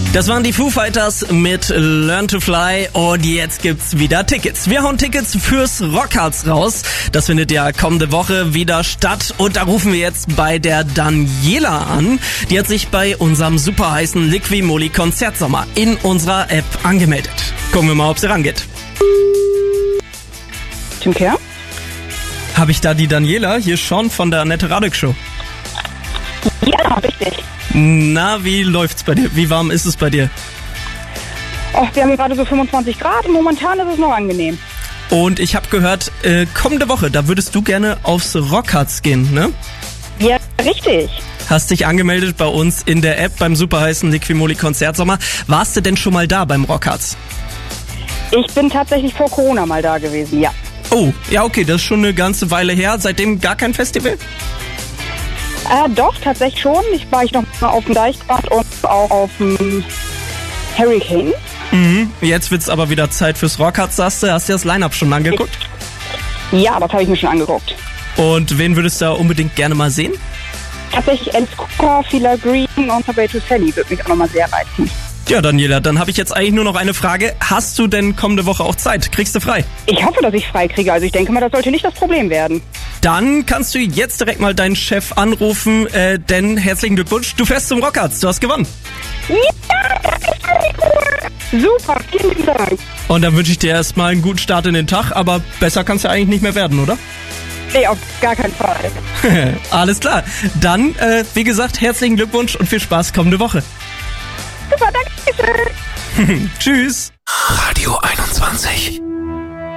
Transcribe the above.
Das waren die Foo Fighters mit Learn to Fly und jetzt gibt's wieder Tickets. Wir hauen Tickets fürs Rockharz raus. Das findet ja kommende Woche wieder statt und da rufen wir jetzt bei der Daniela an. Die hat sich bei unserem super heißen Liqui-Moly Konzertsommer in unserer App angemeldet. Gucken wir mal, ob sie rangeht. Tim Kerr? Habe ich da die Daniela? Hier schon von der Annette Radig Show. Ja, richtig. Na, wie läuft's bei dir? Wie warm ist es bei dir? Och, wir haben gerade so 25 Grad und momentan ist es noch angenehm. Und ich habe gehört, kommende Woche, da würdest du gerne aufs Rockharz gehen, ne? Ja, richtig. Hast dich angemeldet bei uns in der App beim super heißen Liqui-Moly Konzertsommer. Warst du denn schon mal da beim Rockharz? Ich bin tatsächlich vor Corona mal da gewesen, ja. Oh, ja okay, das ist schon eine ganze Weile her. Seitdem gar kein Festival? Doch, tatsächlich schon. Ich war noch mal auf dem Deichbrand und auch auf dem Hurricane. Mhm. Jetzt wird's aber wieder Zeit fürs Rockharz, sagst du. Hast du das Line-Up schon angeguckt? Ja, das habe ich mir schon angeguckt. Und wen würdest du da unbedingt gerne mal sehen? Tatsächlich Alice Cooper, Fila Green und Sabato Sally würde mich auch nochmal sehr reizen. Ja, Daniela, dann habe ich jetzt eigentlich nur noch eine Frage. Hast du denn kommende Woche auch Zeit? Kriegst du frei? Ich hoffe, dass ich frei kriege. Also ich denke mal, das sollte nicht das Problem werden. Dann kannst du jetzt direkt mal deinen Chef anrufen, denn herzlichen Glückwunsch, du fährst zum Rockharz, du hast gewonnen. Ja, das ist cool. Super, vielen lieben Dank. Und dann wünsche ich dir erstmal einen guten Start in den Tag, aber besser kann's ja eigentlich nicht mehr werden, oder? Nee, auf gar keinen Fall. Alles klar. Dann, wie gesagt, herzlichen Glückwunsch und viel Spaß kommende Woche. Super, danke schön. Tschüss. Radio 21.